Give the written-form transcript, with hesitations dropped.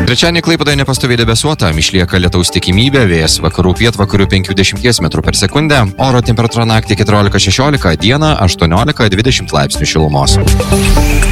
Trečiadienį Klaipėdoje nepastoviai debesuota, išlieka lietaus tikimybė, vėjas vakarų pietvakarių 5–10 m/s, oro temperatūra naktį 14–16, dieną 18–20 laipsnių šilumos.